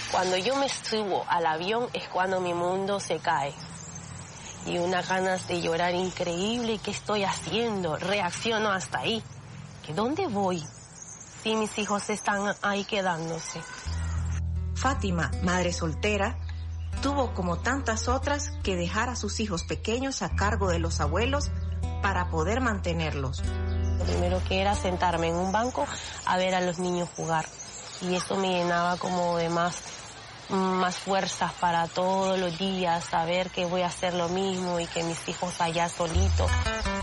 Cuando yo me subo al avión es cuando mi mundo se cae. Y unas ganas de llorar increíble. ¿Qué estoy haciendo? Reacciono hasta ahí. ¿Que dónde voy? Si mis hijos están ahí quedándose. Fátima, madre soltera, tuvo como tantas otras que dejar a sus hijos pequeños a cargo de los abuelos para poder mantenerlos. Lo primero que era sentarme en un banco a ver a los niños jugar. Y eso me llenaba como de más fuerzas para todos los días, saber que voy a hacer lo mismo y que mis hijos allá solitos.